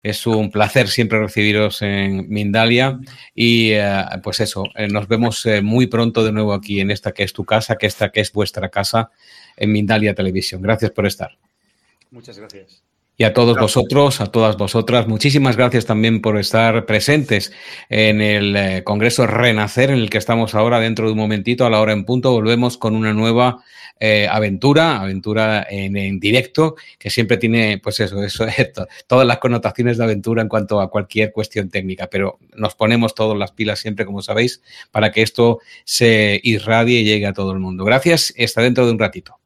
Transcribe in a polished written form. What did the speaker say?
Es un placer siempre recibiros en Mindalia y pues eso, nos vemos muy pronto de nuevo aquí en esta que es tu casa, que esta que es vuestra casa en Mindalia Televisión. Gracias por estar. Muchas gracias. Y a todos vosotros, a todas vosotras, muchísimas gracias también por estar presentes en el Congreso Renacer, en el que estamos ahora. Dentro de un momentito, a la hora en punto, volvemos con una nueva aventura en directo, que siempre tiene, pues eso, todas las connotaciones de aventura en cuanto a cualquier cuestión técnica, pero nos ponemos todas las pilas siempre, como sabéis, para que esto se irradie y llegue a todo el mundo. Gracias, hasta dentro de un ratito.